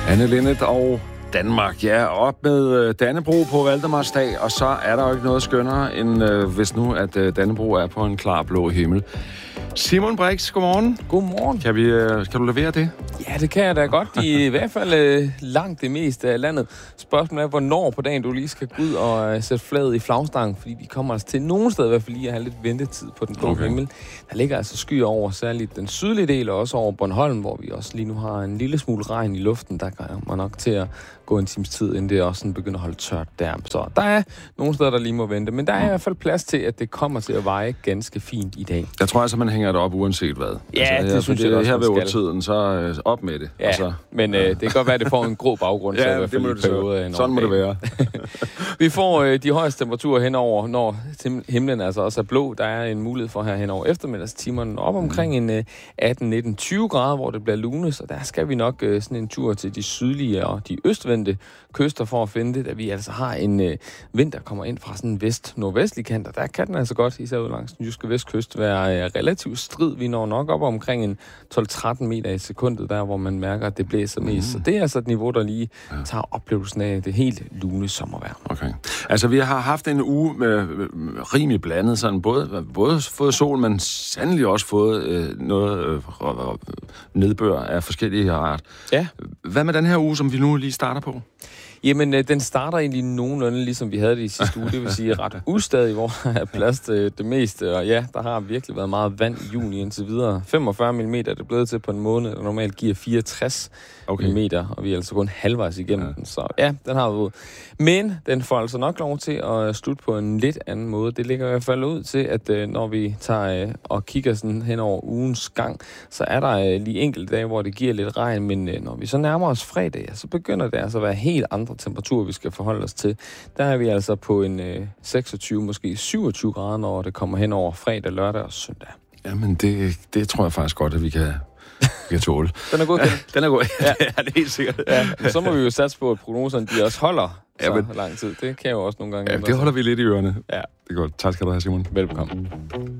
Anne Linnet og Danmark. Ja, op med Dannebrog på Valdemarsdag, og så er der jo ikke noget skønnere, end hvis nu, at Dannebrog er på en klar blå himmel. Simon Brix, godmorgen. Godmorgen. Kan du levere det? Ja, det kan jeg da godt. I hvert fald langt det meste af landet. Spørgsmålet er, hvornår på dagen du lige skal gå ud og sætte flaget i flagstangen, fordi vi kommer altså til nogle steder i hvert fald lige at have lidt ventetid på den blå himmel. Der ligger altså skyer over, særligt den sydlige del, og også over Bornholm, hvor vi også lige nu har en lille smule regn i luften. Der gør man nok til at gå en times tid, inden det også begynder at holde tørt der. Så der er nogle steder, der lige må vente, men der er i hvert fald plads til, at det kommer til at veje ganske fint i dag. Jeg tror altså, man hænger det op uanset hvad. Ja, altså, det synes jeg også, her ved ordtiden, så op med det. Ja, så, men det kan godt være, at det får en grå baggrund. Ja, det må det så. Sådan må det være. Vi får de højeste temperaturer henover, når himlen altså også er blå. Der er en mulighed for her henover eftermiddagstimerne op omkring en 18-19-20 grader, hvor det bliver lunes, og der skal vi nok sådan en tur til de sydlige og de østvendte kyster for at finde det, da vi altså har en vind, der kommer ind fra sådan en vest-nordvestlig kant, og der kan den altså godt, især ud langs den jyske vestkyst, være relativt strid. Vi når nok op omkring en 12-13 meter i sekundet, der hvor man mærker, at det blæser mest. Så det er altså et niveau, der lige tager oplevelsen af det helt lune sommervejr. Okay. Altså, vi har haft en uge med rimelig blandet, sådan både fået sol, men sandelig også fået noget nedbør af forskellige art. Ja. Hvad med den her uge, som vi nu lige starter på? Jamen, den starter egentlig nogenlunde, ligesom vi havde det i sidste uge. Det vil sige ret ustadig, hvor der er plads til det meste. Og ja, der har virkelig været meget vand i juni indtil videre. 45 mm er det blevet til på en måned, der normalt giver 64 mm, og vi er altså kun halvvejs igennem den. Så ja, den har været. Men den får altså nok lov til at slutte på en lidt anden måde. Det ligger i hvert fald ud til, at når vi tager og kigger sådan hen over ugens gang, så er der lige enkelte dage, hvor det giver lidt regn, men når vi så nærmer os fredag, så begynder det altså at være helt andre temperaturer, vi skal forholde os til. Der er vi altså på en 26, måske 27 grader, når det kommer hen over fredag, lørdag og søndag. Jamen, det tror jeg faktisk godt, at vi kan tåle. Den er god. Den er god. Ja, det er helt sikkert. Ja, så må vi jo satse på, at prognoserne de også holder så lang tid. Det kan jo også nogle gange. Ja, det holder vi lidt i ørerne. Ja. Det er godt. Tak skal du have, Simon. Velbekomme.